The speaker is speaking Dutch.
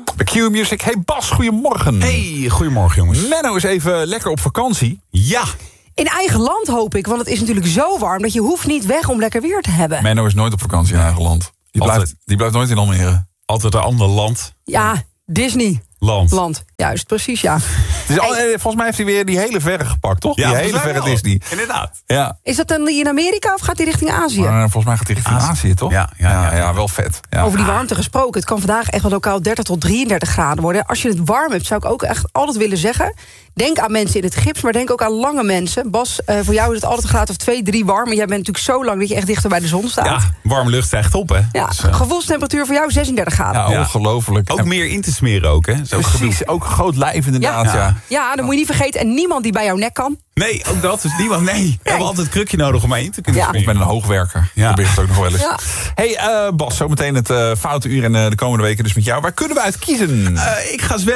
Bij Q-Music. Hey Bas, goedemorgen. Hey, goedemorgen jongens. Menno is even lekker op vakantie. Ja. In eigen land hoop ik, want het is natuurlijk zo warm... dat je hoeft niet weg om lekker weer te hebben. Menno is nooit op vakantie in eigen land. Die blijft nooit in Almere. Altijd een ander land. Ja, Disney. Land, juist, precies, ja. Volgens mij heeft hij weer die hele verre gepakt, toch? Ja, die hele verre Disney. Inderdaad. Ja. Is dat dan in Amerika of gaat hij richting Azië? Maar volgens mij gaat hij richting Azië, toch? Ja, wel vet. Ja. Over die warmte gesproken. Het kan vandaag echt wel lokaal 30 tot 33 graden worden. Als je het warm hebt, zou ik ook echt altijd willen zeggen... denk aan mensen in het gips, maar denk ook aan lange mensen. Bas, voor jou is het altijd een graad of 2, 3 warm. Maar jij bent natuurlijk zo lang dat je echt dichter bij de zon staat. Ja, warme lucht stijgt op, hè. Ja, dus, gevoelstemperatuur voor jou 36 graden. Ja, ongelooflijk. Ook meer in te smeren ook, hè. Zo precies, ook een groot lijf inderdaad. Ja, dan moet je niet vergeten. En niemand die bij jouw nek kan. Nee, ook dat. Dus niemand. Nee, we hebben altijd een krukje nodig om mij in te kunnen smeren. Of met een hoogwerker. Ja. Probeer het ook nog wel eens. Ja. Hey Bas, zometeen het foute uur en de komende weken dus met jou. Waar kunnen we uit kiezen? Ik ga